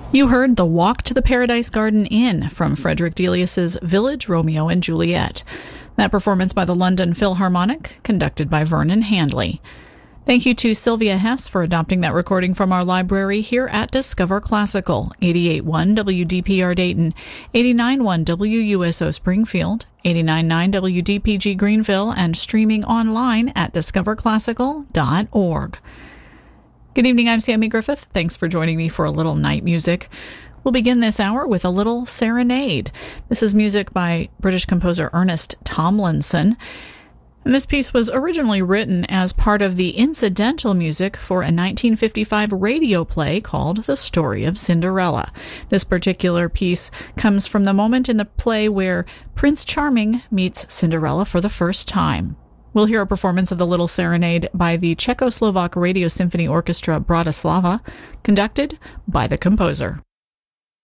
You heard The Walk to the Paradise Garden Inn from Frederick Delius's Village, Romeo and Juliet. That performance by the London Philharmonic, conducted by Vernon Handley. Thank you to Sylvia Hess for adopting that recording from our library here at Discover Classical, 88.1 WDPR Dayton, 89.1 WUSO Springfield, 89.9 WDPG Greenville, and streaming online at discoverclassical.org. Good evening, I'm Sammy Griffith. Thanks for joining me for a little night music. We'll begin this hour with a little serenade. This is music by British composer Ernest Tomlinson. And this piece was originally written as part of the incidental music for a 1955 radio play called The Story of Cinderella. This particular piece comes from the moment in the play where Prince Charming meets Cinderella for the first time. We'll hear a performance of the Little Serenade by the Czechoslovak Radio Symphony Orchestra Bratislava, conducted by the composer.